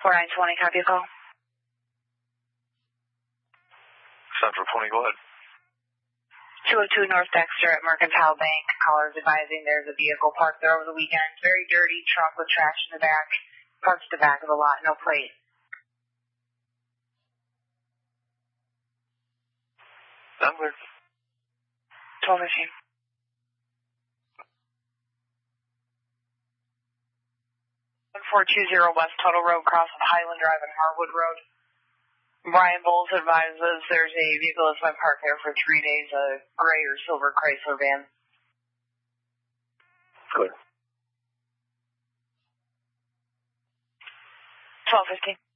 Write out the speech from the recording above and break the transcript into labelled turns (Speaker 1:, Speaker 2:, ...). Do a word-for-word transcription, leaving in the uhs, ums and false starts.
Speaker 1: four nine twenty, copy a call.
Speaker 2: Central twenty, go ahead.
Speaker 1: two oh two North Dexter at Mercantile Bank. Callers advising there's a vehicle parked there over the weekend. Very dirty, truck with trash in the back. Parked at the back of the lot, no plate.
Speaker 2: Number?
Speaker 1: twelve fifteen. one four two zero West Tuttle Road, crossing Highland Drive and Harwood Road. Brian Bowles advises there's a vehicle that's been parked there for three days, a gray or silver Chrysler van.
Speaker 2: Good.
Speaker 1: twelve fifteen.